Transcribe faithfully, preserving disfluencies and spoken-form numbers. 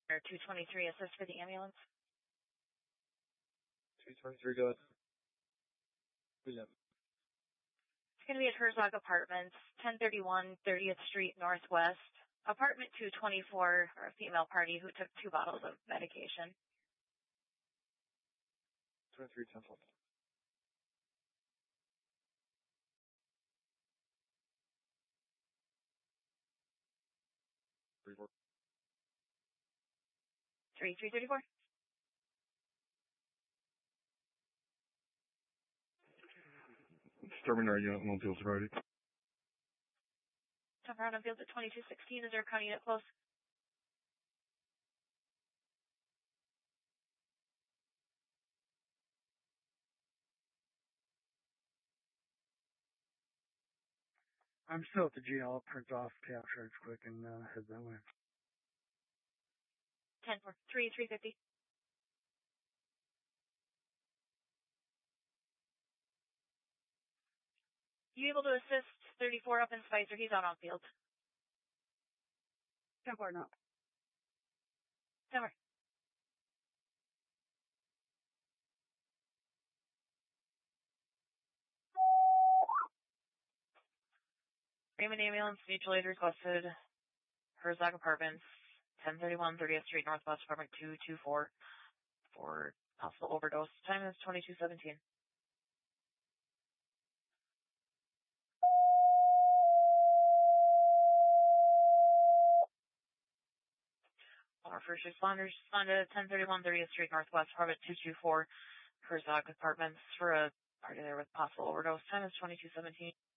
Or two twenty-three, assist for the ambulance. two twenty-three, go ahead. Yeah. It's going to be at Herzog Apartments, ten thirty-one thirtieth Street Northwest. Apartment two twenty-four, or a female party who took two bottles of medication. twenty-three, ten four. Three, four. Three, three thirty-four. Disturbing our unit, one field sobriety. Jump around on field at twenty-two sixteen. Is there a county unit close? I'm still at the G L. Print off payout charge quick and uh, head that way. ten four. three, three fifty. You able to assist thirty-four up in Spicer? He's out on field. ten four, no. ten four. Raymond Ambulance, mutual aid requested. Herzog Apartments, ten thirty-one thirtieth Street Northwest, apartment two two four, for possible overdose. Time is twenty-two seventeen. Our first responders responded at ten thirty-one thirtieth Street Northwest, apartment two two four, Herzog Apartments, for a party there with possible overdose. Time is twenty-two seventeen.